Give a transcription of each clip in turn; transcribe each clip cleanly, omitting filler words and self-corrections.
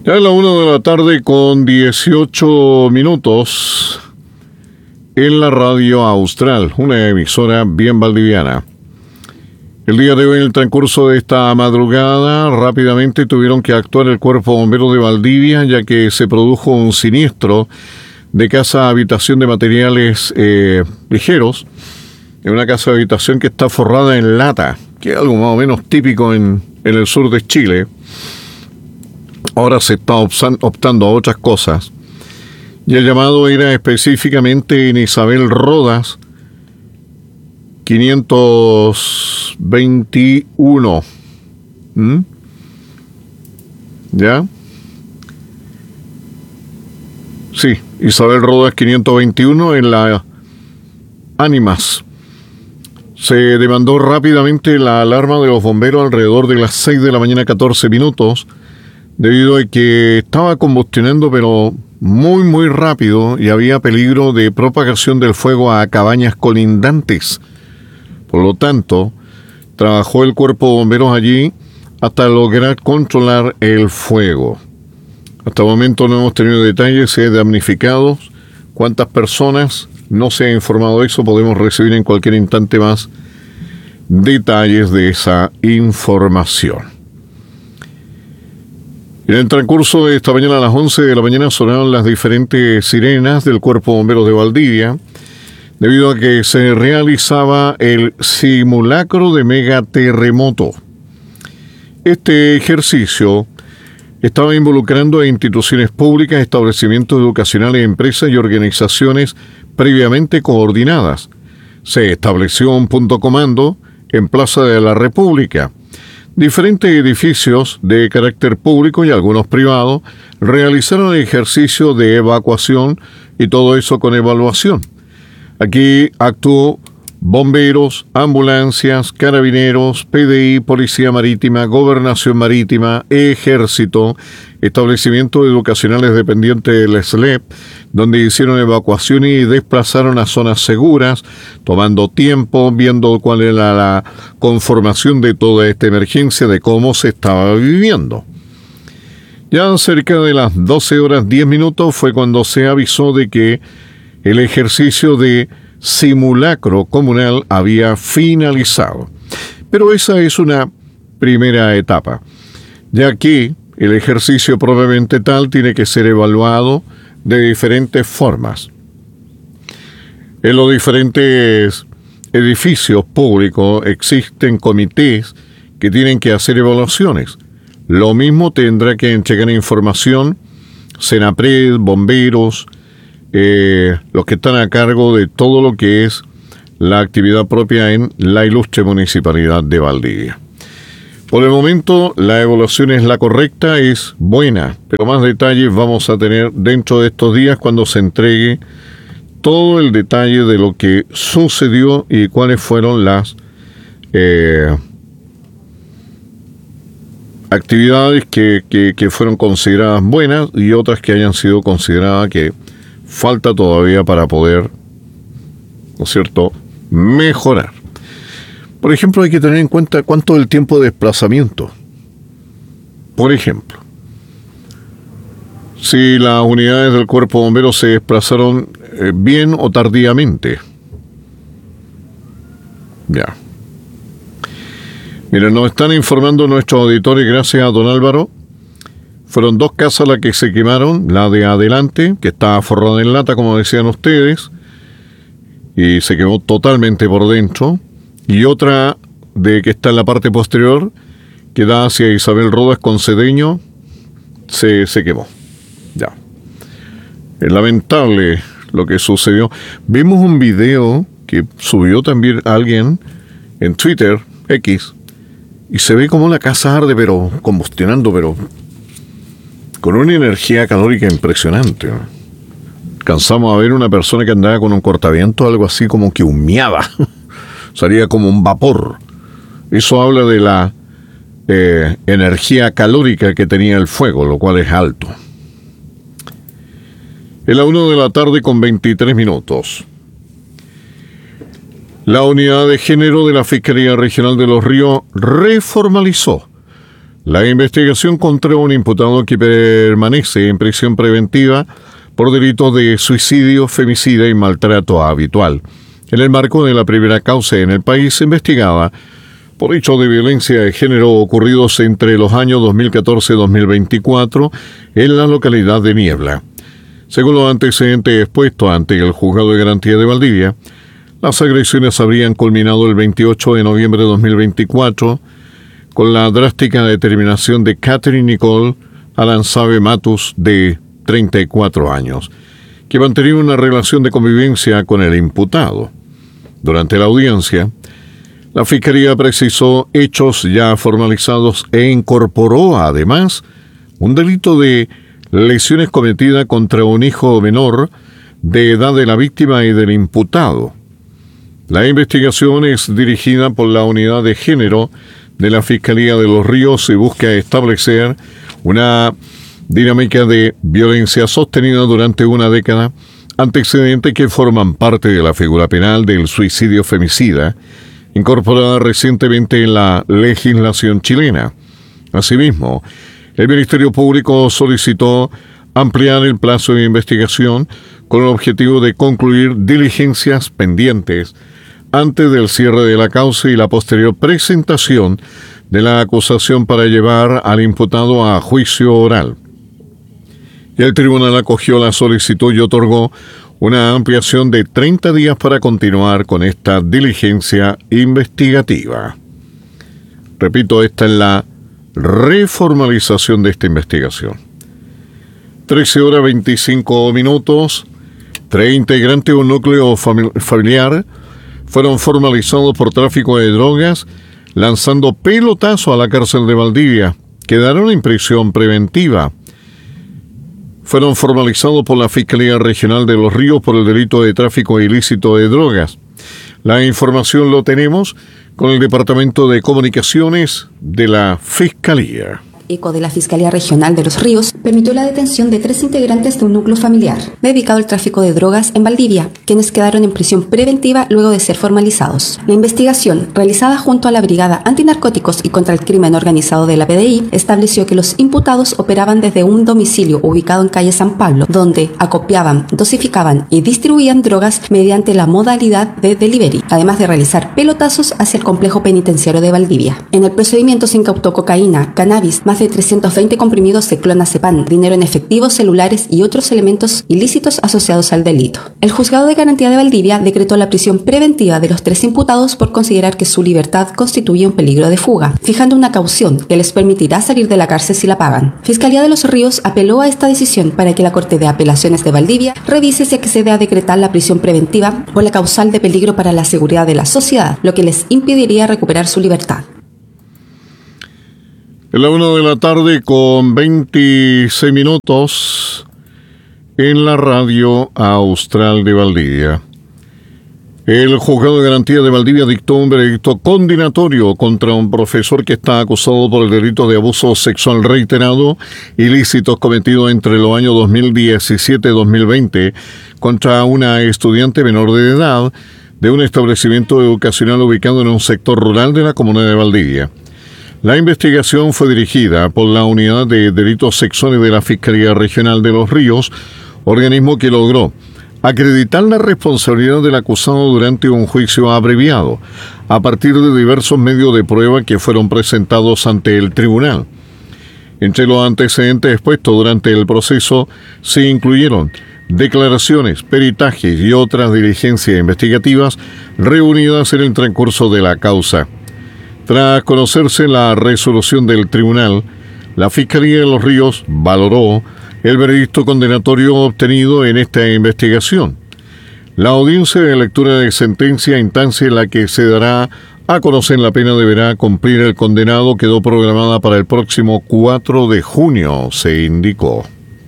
Ya es la 1 de la tarde con 18 minutos en la Radio Austral, una emisora bien valdiviana. El día de hoy, en el transcurso de esta madrugada, rápidamente tuvieron que actuar el Cuerpo Bombero de Valdivia, ya que se produjo un siniestro de casa-habitación de materiales ligeros, en una casa-habitación que está forrada en lata, que es algo más o menos típico en el sur de Chile. Ahora se está optando a otras cosas. Y el llamado era específicamente en Isabel Rodas, 521. ¿Ya? Sí, Isabel Rodas 521 en la Ánimas. Se demandó rápidamente la alarma de los bomberos alrededor de las 6 de la mañana, 14 minutos, debido a que estaba combustionando, pero muy rápido, y había peligro de propagación del fuego a cabañas colindantes. Por lo tanto, trabajó el cuerpo de bomberos allí hasta lograr controlar el fuego. Hasta el momento no hemos tenido detalles de damnificados. ¿Cuántas personas? No se ha informado de eso. Podemos recibir en cualquier instante más detalles de esa información. En el transcurso de esta mañana, a las 11 de la mañana, sonaron las diferentes sirenas del Cuerpo de Bomberos de Valdivia, debido a que se realizaba el simulacro de megaterremoto. Este ejercicio estaba involucrando a instituciones públicas, establecimientos educacionales, empresas y organizaciones previamente coordinadas. Se estableció un punto comando en Plaza de la República. Diferentes edificios de carácter público y algunos privados realizaron el ejercicio de evacuación, y todo eso con evaluación. Aquí actuó bomberos, ambulancias, carabineros, PDI, Policía Marítima, Gobernación Marítima, Ejército, establecimientos educacionales dependientes del SLEP, donde hicieron evacuación y desplazaron a zonas seguras, tomando tiempo, viendo cuál era la conformación de toda esta emergencia, de cómo se estaba viviendo. Ya cerca de las 12 horas 10 minutos fue cuando se avisó de que el ejercicio de simulacro comunal había finalizado. Pero esa es una primera etapa, ya que el ejercicio propiamente tal tiene que ser evaluado de diferentes formas. En los diferentes edificios públicos existen comités que tienen que hacer evaluaciones. Lo mismo tendrá que entregar información Senapred, bomberos, los que están a cargo de todo lo que es la actividad propia en la ilustre municipalidad de Valdivia. Por el momento, la evaluación es la correcta, es buena, pero más detalles vamos a tener dentro de estos días cuando se entregue todo el detalle de lo que sucedió y cuáles fueron las actividades que fueron consideradas buenas y otras que hayan sido consideradas que falta todavía para poder, ¿no es cierto?, mejorar. Por ejemplo, hay que tener en cuenta cuánto es el tiempo de desplazamiento. Por ejemplo, si las unidades del Cuerpo de Bomberos se desplazaron bien o tardíamente. Ya. Miren, nos están informando nuestros auditores, gracias a don Álvaro. Fueron 2 casas las que se quemaron, la de adelante, que estaba forrada en lata, como decían ustedes, y se quemó totalmente por dentro, y otra de que está en la parte posterior, que da hacia Isabel Rodas con Cedeño, se quemó. Ya. Es lamentable lo que sucedió. Vimos un video que subió también alguien en Twitter, X, y se ve como la casa arde, pero combustionando, pero con una energía calórica impresionante. Alcanzamos a ver una persona que andaba con un cortaviento, algo así como que humeaba. Salía como un vapor. Eso habla de la energía calórica que tenía el fuego, lo cual es alto. Es la 1 de la tarde con 23 minutos. La unidad de género de la Fiscalía Regional de Los Ríos reformalizó La investigación contra un imputado que permanece en prisión preventiva por delitos de suicidio, femicida y maltrato habitual, en el marco de la primera causa en el país investigada por hechos de violencia de género ocurridos entre los años 2014 y 2024 en la localidad de Niebla. Según los antecedentes expuestos ante el Juzgado de Garantía de Valdivia, las agresiones habrían culminado el 28 de noviembre de 2024 con la drástica determinación de Catherine Nicole Alanzabe Matus, de 34 años, que mantenía una relación de convivencia con el imputado. Durante la audiencia, la Fiscalía precisó hechos ya formalizados e incorporó, además, un delito de lesiones cometidas contra un hijo menor de edad de la víctima y del imputado. La investigación es dirigida por la Unidad de Género de la Fiscalía de Los Ríos y busca establecer una dinámica de violencia sostenida durante una década, antecedentes que forman parte de la figura penal del suicidio femicida, incorporada recientemente en la legislación chilena. Asimismo, el Ministerio Público solicitó ampliar el plazo de investigación con el objetivo de concluir diligencias pendientes antes del cierre de la causa y la posterior presentación de la acusación para llevar al imputado a juicio oral. El tribunal acogió la solicitud y otorgó una ampliación de 30 días para continuar con esta diligencia investigativa. Repito, esta es la reformalización de esta investigación. 13:25. 30 integrantes de un núcleo familiar fueron formalizados por tráfico de drogas, lanzando pelotazo a la cárcel de Valdivia. Quedaron en prisión preventiva. Fueron formalizados por la Fiscalía Regional de Los Ríos por el delito de tráfico ilícito de drogas. La información lo tenemos con el Departamento de Comunicaciones de la Fiscalía. ECO de la Fiscalía Regional de Los Ríos permitió la detención de 3 integrantes de un núcleo familiar dedicado al tráfico de drogas en Valdivia, quienes quedaron en prisión preventiva luego de ser formalizados. La investigación, realizada junto a la Brigada Antinarcóticos y contra el Crimen Organizado de la PDI, estableció que los imputados operaban desde un domicilio ubicado en calle San Pablo, donde acopiaban, dosificaban y distribuían drogas mediante la modalidad de delivery, además de realizar pelotazos hacia el complejo penitenciario de Valdivia. En el procedimiento se incautó cocaína, cannabis, más de 320 comprimidos de clonazepam, dinero en efectivo, celulares y otros elementos ilícitos asociados al delito. El Juzgado de Garantía de Valdivia decretó la prisión preventiva de los 3 imputados por considerar que su libertad constituye un peligro de fuga, fijando una caución que les permitirá salir de la cárcel si la pagan. Fiscalía de Los Ríos apeló a esta decisión para que la Corte de Apelaciones de Valdivia revise si accede a decretar la prisión preventiva por la causal de peligro para la seguridad de la sociedad, lo que les impediría recuperar su libertad. En la 1:26 en la radio Austral de Valdivia. El Juzgado de Garantía de Valdivia dictó un veredicto condenatorio contra un profesor que está acusado por el delito de abuso sexual reiterado, ilícitos cometidos entre los años 2017 y 2020 contra una estudiante menor de edad de un establecimiento educacional ubicado en un sector rural de la comuna de Valdivia. La investigación fue dirigida por la Unidad de Delitos Sexuales de la Fiscalía Regional de Los Ríos, organismo que logró acreditar la responsabilidad del acusado durante un juicio abreviado, a partir de diversos medios de prueba que fueron presentados ante el tribunal. Entre los antecedentes expuestos durante el proceso se incluyeron declaraciones, peritajes y otras diligencias investigativas reunidas en el transcurso de la causa. Tras conocerse la resolución del tribunal, la Fiscalía de Los Ríos valoró el veredicto condenatorio obtenido en esta investigación. La audiencia de lectura de sentencia, instancia en la que se dará a conocer la pena deberá cumplir el condenado, quedó programada para el próximo 4 de junio, se indicó.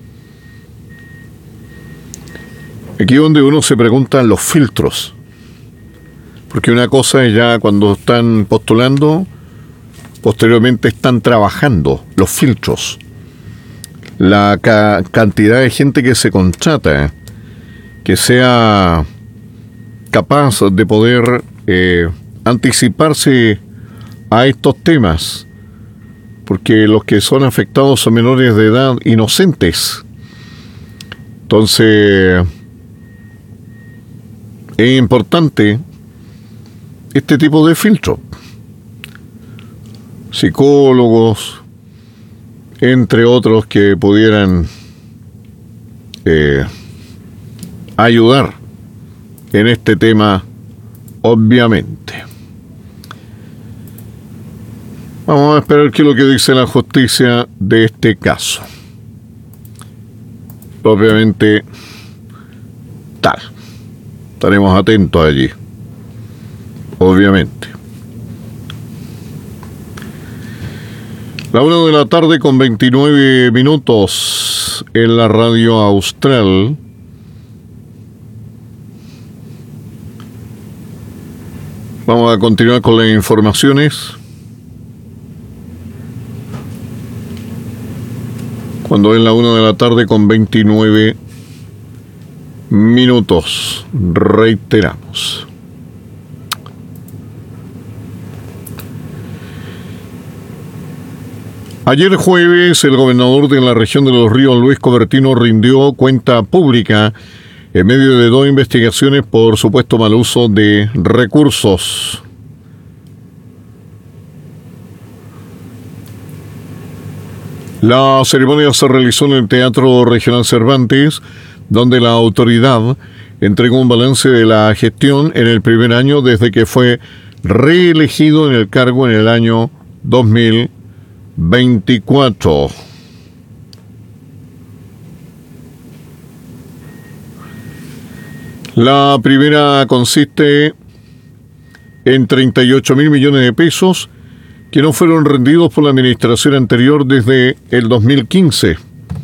Aquí donde uno se pregunta los filtros. Porque una cosa es ya cuando están postulando, posteriormente están trabajando los filtros. La cantidad de gente que se contrata, que sea capaz de poder anticiparse a estos temas. porque los que son afectados son menores de edad inocentes. Entonces, es importante este tipo de filtro. Psicólogos, entre otros, que pudieran ayudar en este tema, obviamente. Vamos a esperar qué es lo que dice la justicia de este caso. Obviamente, tal. Estaremos atentos allí. Obviamente. La 1 de la tarde con 29 minutos en la radio austral. Vamos a continuar con las informaciones. Cuando es la 1 de la tarde con 29 minutos. Reiteramos. Ayer jueves, el gobernador de la región de Los Ríos, Luis Convertino, rindió cuenta pública en medio de 2 investigaciones por supuesto mal uso de recursos. La ceremonia se realizó en el Teatro Regional Cervantes, donde la autoridad entregó un balance de la gestión en el primer año desde que fue reelegido en el cargo en el año 2024. La primera consiste en 38.000 millones de pesos que no fueron rendidos por la administración anterior desde el 2015.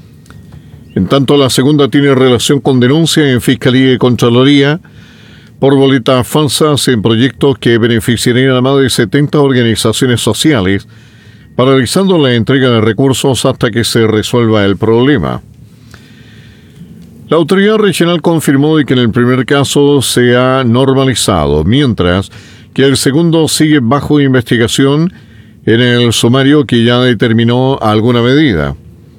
En tanto, la segunda tiene relación con denuncias en Fiscalía y Contraloría por boletas falsas en proyectos que beneficiarían a más de 70 organizaciones sociales, paralizando la entrega de recursos hasta que se resuelva el problema. La autoridad regional confirmó que en el primer caso se ha normalizado, mientras que el segundo sigue bajo investigación en el sumario que ya determinó alguna medida.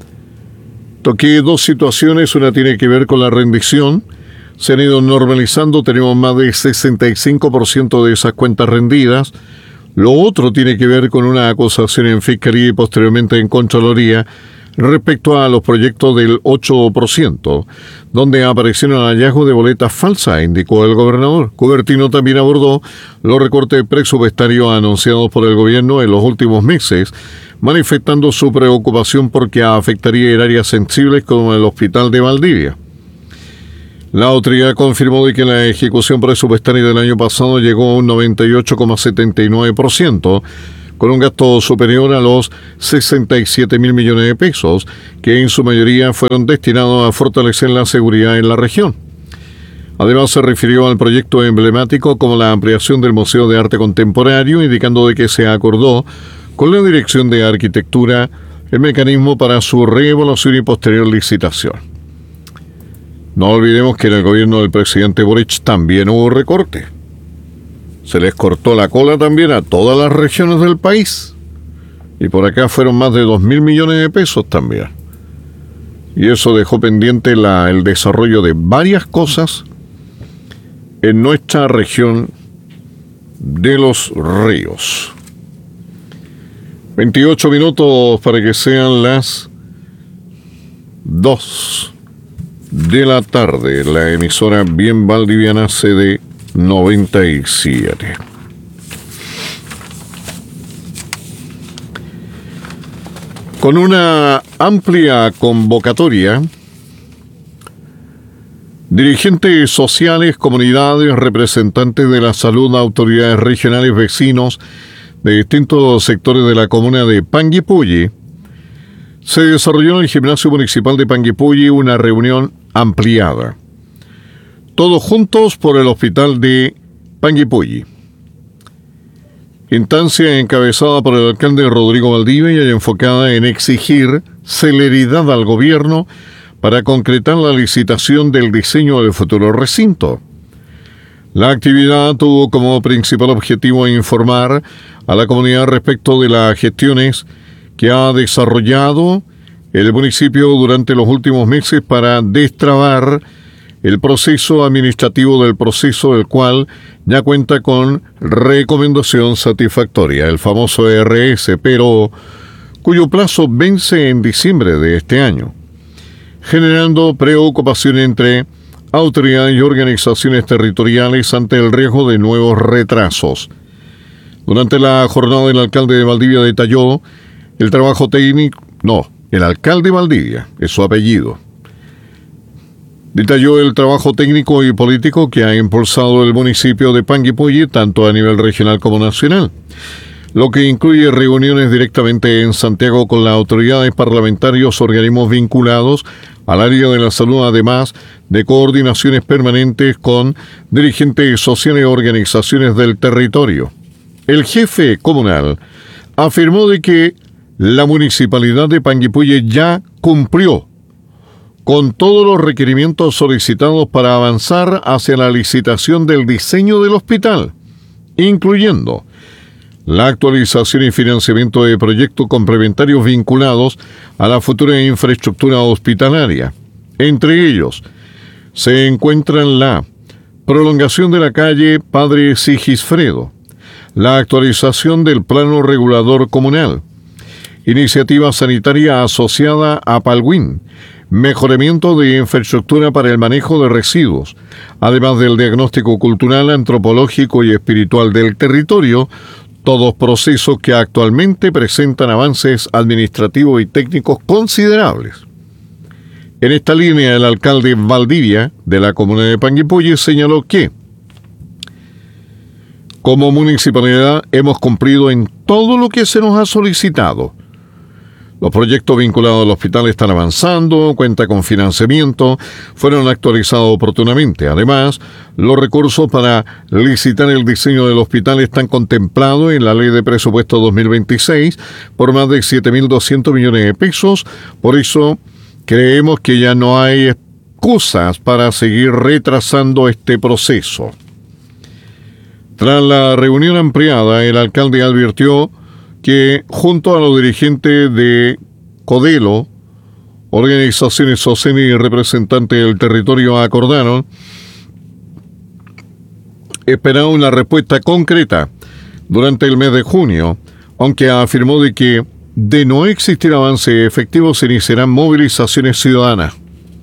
Toqué 2 situaciones, una tiene que ver con la rendición. Se han ido normalizando, tenemos más de 65% de esas cuentas rendidas. Lo otro tiene que ver con una acusación en Fiscalía y posteriormente en Contraloría respecto a los proyectos del 8%, donde aparecieron hallazgos de boletas falsas, indicó el gobernador. Convertino también abordó los recortes presupuestarios anunciados por el gobierno en los últimos meses, manifestando su preocupación porque afectaría en áreas sensibles como el hospital de Valdivia. La autoridad confirmó que la ejecución presupuestaria del año pasado llegó a un 98,79%, con un gasto superior a los 67.000 millones de pesos, que en su mayoría fueron destinados a fortalecer la seguridad en la región. Además, se refirió al proyecto emblemático como la ampliación del Museo de Arte Contemporáneo, indicando de que se acordó con la Dirección de Arquitectura el mecanismo para su reevaluación y posterior licitación. No olvidemos que en el gobierno del presidente Boric también hubo recorte. Se les cortó la cola también a todas las regiones del país. Y por acá fueron más de 2.000 millones de pesos también. Y eso dejó pendiente el desarrollo de varias cosas en nuestra región de Los Ríos. 28 minutos para que sean las 2 de la tarde. La emisora bien valdiviana CD 97. Con una amplia convocatoria, dirigentes sociales, comunidades, representantes de la salud, autoridades regionales, vecinos de distintos sectores de la comuna de Panguipulli, se desarrolló en el gimnasio municipal de Panguipulli una reunión ampliada. Todos juntos por el hospital de Panguipulli. Instancia encabezada por el alcalde Rodrigo Valdivia y enfocada en exigir celeridad al gobierno para concretar la licitación del diseño del futuro recinto. La actividad tuvo como principal objetivo informar a la comunidad respecto de las gestiones que ha desarrollado el municipio durante los últimos meses para destrabar el proceso administrativo del proceso, el cual ya cuenta con recomendación satisfactoria, el famoso RS, pero cuyo plazo vence en diciembre de este año, generando preocupación entre autoridades y organizaciones territoriales ante el riesgo de nuevos retrasos. Durante la jornada, el alcalde de Valdivia detalló el trabajo técnico, el alcalde Valdivia, es su apellido. Detalló el trabajo técnico y político que ha impulsado el municipio de Panguipulli, tanto a nivel regional como nacional, lo que incluye reuniones directamente en Santiago con las autoridades, parlamentarios, organismos vinculados al área de la salud, además de coordinaciones permanentes con dirigentes sociales y organizaciones del territorio. El jefe comunal afirmó de que la municipalidad de Panguipulli ya cumplió con todos los requerimientos solicitados para avanzar hacia la licitación del diseño del hospital, incluyendo la actualización y financiamiento de proyectos complementarios vinculados a la futura infraestructura hospitalaria. Entre ellos se encuentran la prolongación de la calle Padre Sigisfredo, la actualización del plano regulador comunal, iniciativa sanitaria asociada a Palguín, mejoramiento de infraestructura para el manejo de residuos, además del diagnóstico cultural, antropológico y espiritual del territorio, todos procesos que actualmente presentan avances administrativos y técnicos considerables. En esta línea, el alcalde Valdivia de la comuna de Panguipulli señaló que como municipalidad hemos cumplido en todo lo que se nos ha solicitado. Los proyectos vinculados al hospital están avanzando, cuenta con financiamiento, fueron actualizados oportunamente. Además, los recursos para licitar el diseño del hospital están contemplados en la Ley de Presupuesto 2026 por más de 7.200 millones de pesos. Por eso, creemos que ya no hay excusas para seguir retrasando este proceso. Tras la reunión ampliada, el alcalde advirtió que junto a los dirigentes de Codelo, organizaciones sociales y representantes del territorio acordaron esperar una respuesta concreta durante el mes de junio, aunque afirmó de que de no existir avance efectivo se iniciarán movilizaciones ciudadanas.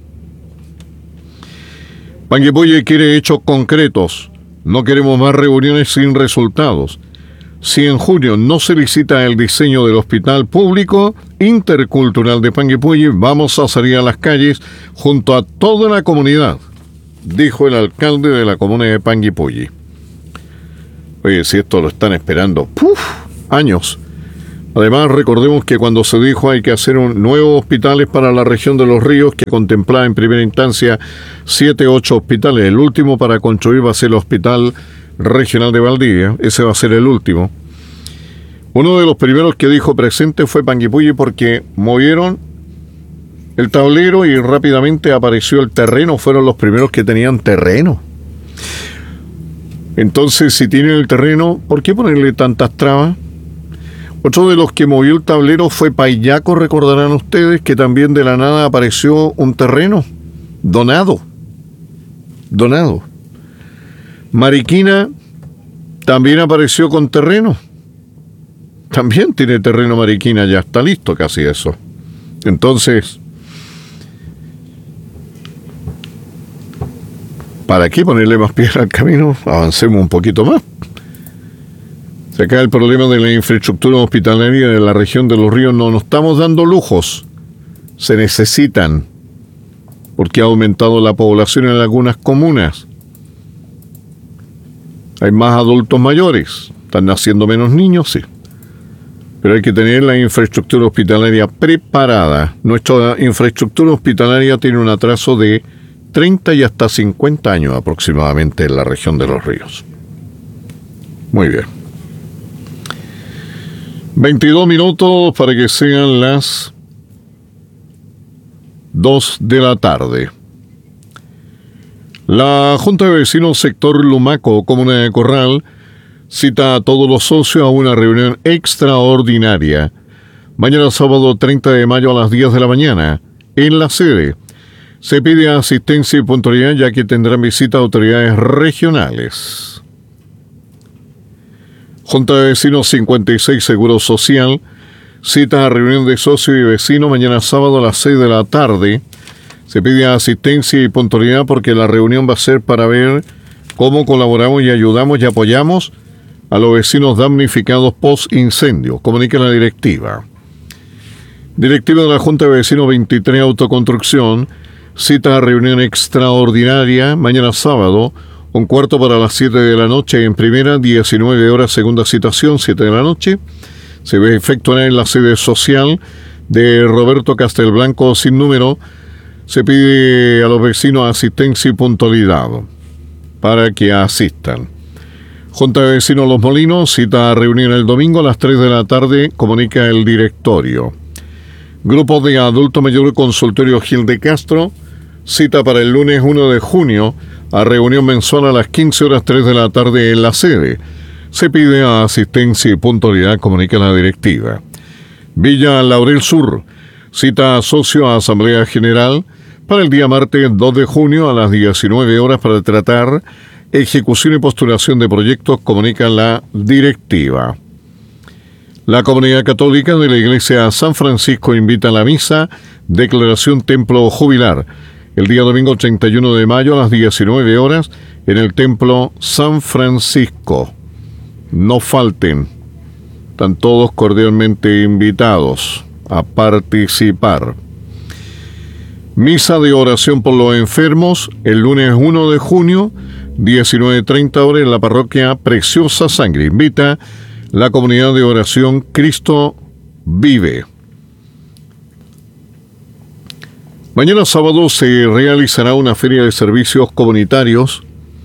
Panguipulli quiere hechos concretos, no queremos más reuniones sin resultados. Si en junio no se licita el diseño del Hospital Público Intercultural de Panguipulli, vamos a salir a las calles junto a toda la comunidad, dijo el alcalde de la comuna de Panguipulli. Oye, si esto lo están esperando, años. Además, recordemos que cuando se dijo hay que hacer nuevos hospitales para la región de Los Ríos, que contemplaba en primera instancia 7 u 8 hospitales. El último para construir va a ser el Hospital Regional de Valdivia, ese va a ser el último. Uno de los primeros que dijo presente fue Panguipulli porque movieron el tablero y rápidamente apareció el terreno, fueron los primeros que tenían terreno. Entonces, si tienen el terreno, ¿por qué ponerle tantas trabas? Otro de los que movió el tablero fue Payaco, recordarán ustedes, que también de la nada apareció un terreno donado. Mariquina también apareció con terreno. También tiene terreno Mariquina, ya está listo casi eso. Entonces, ¿para qué ponerle más piedra al camino? Avancemos un poquito más. Se acaba el problema de la infraestructura hospitalaria de la región de Los Ríos. No nos estamos dando lujos. Se necesitan, porque ha aumentado la población en algunas comunas. Hay más adultos mayores, están naciendo menos niños, sí. Pero hay que tener la infraestructura hospitalaria preparada. Nuestra infraestructura hospitalaria tiene un atraso de 30 y hasta 50 años aproximadamente en la región de Los Ríos. Muy bien. 22 minutos para que sean las 2 de la tarde. La Junta de Vecinos Sector Lumaco, Comuna de Corral, cita a todos los socios a una reunión extraordinaria Mañana sábado 30 de mayo a las 10 de la mañana, en la sede, se pide asistencia y puntualidad ya que tendrán visita a autoridades regionales. Junta de Vecinos 56 Seguro Social cita a reunión de socios y vecinos mañana sábado a las 6 de la tarde. Se pide asistencia y puntualidad porque la reunión va a ser para ver cómo colaboramos y ayudamos y apoyamos a los vecinos damnificados post-incendio, comunica la directiva. Directiva de la Junta de Vecinos 23 Autoconstrucción cita a reunión extraordinaria mañana sábado, 1:15 para las 7 de la noche en primera, 19 horas segunda citación, 7 de la noche. Se efectuará en la sede social de Roberto Castelblanco sin número. Se pide a los vecinos asistencia y puntualidad para que asistan. Junta de Vecinos Los Molinos cita a reunión el domingo a las 3 de la tarde, comunica el directorio. Grupo de Adulto Mayor Consultorio Gil de Castro cita para el lunes 1 de junio a reunión mensual a las 15 horas 3 de la tarde en la sede. Se pide asistencia y puntualidad, comunica la directiva. Villa Laurel Sur cita a socio a Asamblea General para el día martes 2 de junio a las 19 horas para tratar ejecución y postulación de proyectos, comunica la directiva. La comunidad católica de la Iglesia San Francisco invita a la misa Declaración Templo Jubilar el día domingo 31 de mayo a las 19 horas en el Templo San Francisco. No falten, están todos cordialmente invitados a participar. Misa de oración por los enfermos el lunes 1 de junio, 19:30 horas en la parroquia Preciosa Sangre. Invita la comunidad de oración Cristo Vive. Mañana sábado se realizará una feria de servicios comunitarios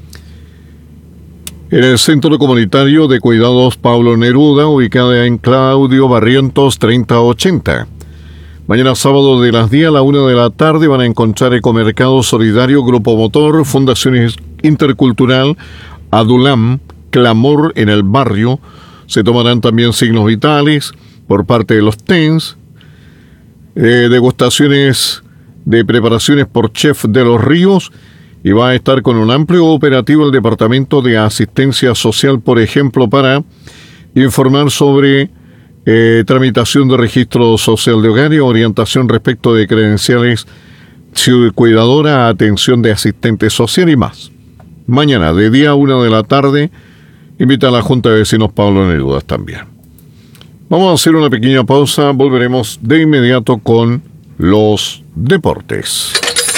en el Centro Comunitario de Cuidados Pablo Neruda, ubicada en Claudio Barrientos 3080. Mañana sábado de las 10 a la 1 de la tarde van a encontrar Ecomercado Solidario, Grupo Motor, Fundación Intercultural, Adulam, Clamor en el barrio. Se tomarán también signos vitales por parte de los TENS, degustaciones de preparaciones por Chef de los Ríos, y va a estar con un amplio operativo el Departamento de Asistencia Social, por ejemplo, para informar sobre tramitación de registro social de hogar y orientación respecto de credenciales cuidadora, atención de asistente social y más. Mañana, de día a 1 de la tarde, invita a la Junta de Vecinos Pablo Neruda también. Vamos a hacer una pequeña pausa, volveremos de inmediato con los deportes.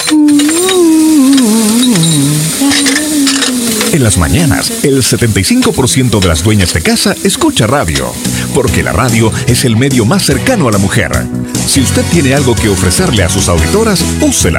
En las mañanas, el 75% de las dueñas de casa escucha radio, porque la radio es el medio más cercano a la mujer. Si usted tiene algo que ofrecerle a sus auditoras, úsela.